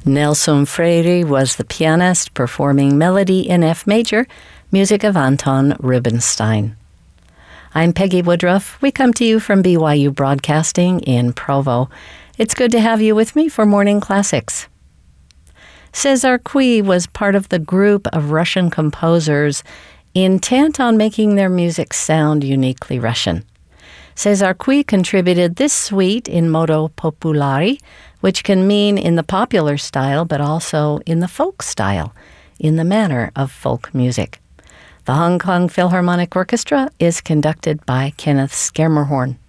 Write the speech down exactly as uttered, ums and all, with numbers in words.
Nelson Freire was the pianist performing Melody in F major, music of Anton Rubinstein. I'm Peggy Woodruff. We come to you from B Y U Broadcasting in Provo. It's good to have you with me for Morning Classics. César Cui was part of the group of Russian composers intent on making their music sound uniquely Russian. César Cui contributed this suite in modo popolare, which can mean in the popular style, but also in the folk style, in the manner of folk music. The Hong Kong Philharmonic Orchestra is conducted by Kenneth Schermerhorn.